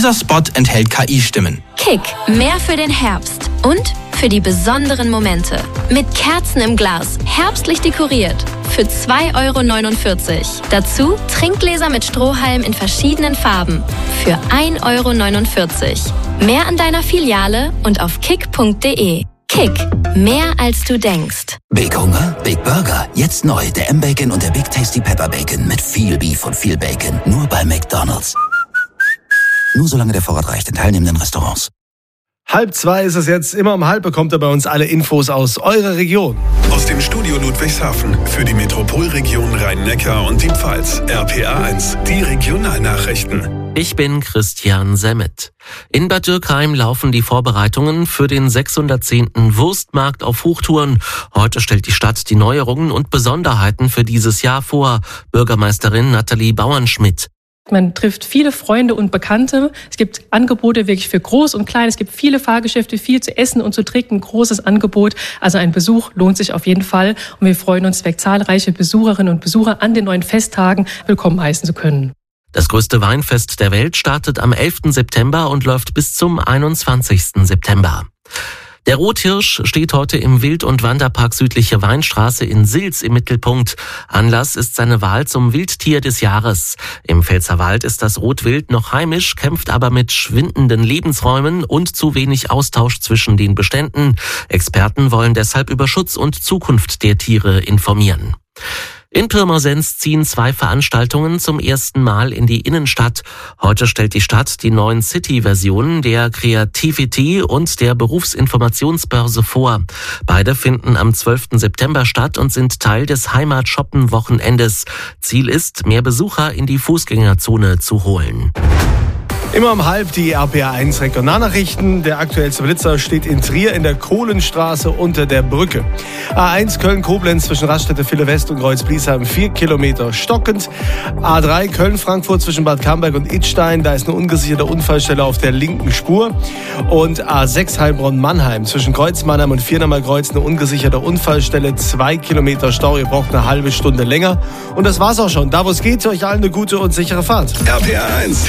Dieser Spot enthält KI-Stimmen. Kick, mehr für den Herbst und für die besonderen Momente. Mit Kerzen im Glas, herbstlich dekoriert. Für 2,49 €. Dazu Trinkgläser mit Strohhalm in verschiedenen Farben. Für 1,49 €. Mehr an deiner Filiale und auf kick.de. Kick, mehr als du denkst. Big Hunger, Big Burger. Jetzt neu, der M-Bacon und der Big Tasty Pepper Bacon mit viel Beef und viel Bacon. Nur bei McDonald's. Nur solange der Vorrat reicht in teilnehmenden Restaurants. 1:30 ist es jetzt. Immer um 1:30 bekommt ihr bei uns alle Infos aus eurer Region. Aus dem Studio Ludwigshafen für die Metropolregion Rhein-Neckar und die Pfalz. RPA 1, die Regionalnachrichten. Ich bin Christian Semmet. In Bad Dürkheim laufen die Vorbereitungen für den 610. Wurstmarkt auf Hochtouren. Heute stellt die Stadt die Neuerungen und Besonderheiten für dieses Jahr vor. Bürgermeisterin Nathalie Bauernschmidt. Man trifft viele Freunde und Bekannte. Es gibt Angebote wirklich für groß und klein. Es gibt viele Fahrgeschäfte, viel zu essen und zu trinken, ein großes Angebot. Also ein Besuch lohnt sich auf jeden Fall. Und wir freuen uns, zahlreiche Besucherinnen und Besucher an den neuen Festtagen willkommen heißen zu können. Das größte Weinfest der Welt startet am 11. September und läuft bis zum 21. September. Der Rothirsch steht heute im Wild- und Wanderpark Südliche Weinstraße in Sils im Mittelpunkt. Anlass ist seine Wahl zum Wildtier des Jahres. Im Pfälzerwald ist das Rotwild noch heimisch, kämpft aber mit schwindenden Lebensräumen und zu wenig Austausch zwischen den Beständen. Experten wollen deshalb über Schutz und Zukunft der Tiere informieren. In Pirmasens ziehen 2 Veranstaltungen zum ersten Mal in die Innenstadt. Heute stellt die Stadt die neuen City-Versionen der Creativity und der Berufsinformationsbörse vor. Beide finden am 12. September statt und sind Teil des Heimat-Shoppen-Wochenendes. Ziel ist, mehr Besucher in die Fußgängerzone zu holen. Immer um 1:30 die RPA 1 Regionalnachrichten. Der aktuellste Blitzer steht in Trier in der Kohlenstraße unter der Brücke. A1 Köln-Koblenz zwischen Raststätte Ville West und Kreuz-Bliesheim 4 Kilometer stockend. A3 Köln-Frankfurt zwischen Bad Camberg und Idstein. Da ist eine ungesicherte Unfallstelle auf der linken Spur. Und A6 Heilbronn-Mannheim zwischen Kreuz-Mannheim und Viernamer Kreuz eine ungesicherte Unfallstelle. 2 Kilometer Stau. Ihr braucht eine halbe Stunde länger. Und das war's auch schon. Da wo es geht, euch allen eine gute und sichere Fahrt. RPA 1.